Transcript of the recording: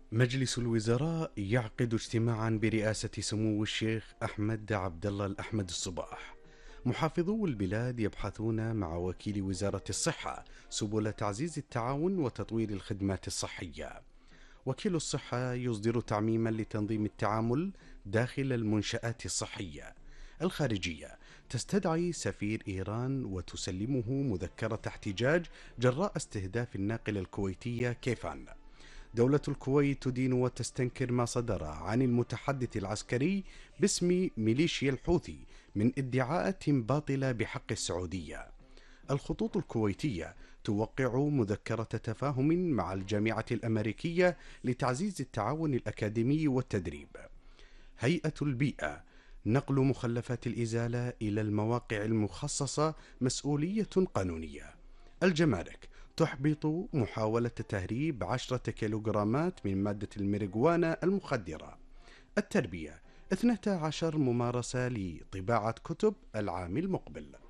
مجلس الوزراء يعقد اجتماعا برئاسة سمو الشيخ أحمد عبد الله الأحمد الصباح. محافظو البلاد يبحثون مع وكيل وزارة الصحة سبل تعزيز التعاون وتطوير الخدمات الصحية. وكيل الصحة يصدر تعميما لتنظيم التعامل داخل المنشآت الصحية. الخارجية تستدعي سفير إيران وتسلمه مذكرة احتجاج جراء استهداف الناقلة الكويتية كيفان. دولة الكويت تدين وتستنكر ما صدر عن المتحدث العسكري باسم ميليشيا الحوثي من ادعاءات باطلة بحق السعودية. الخطوط الكويتية توقع مذكرة تفاهم مع الجامعة الأمريكية لتعزيز التعاون الأكاديمي والتدريب. هيئة البيئة نقل مخلفات الإزالة إلى المواقع المخصصة مسؤولية قانونية. الجمارك تحبط محاولة تهريب 10 كيلوغرامات من مادة الميريغوانا المخدرة. التربية 12 ممارسة لطباعة كتب العام المقبل.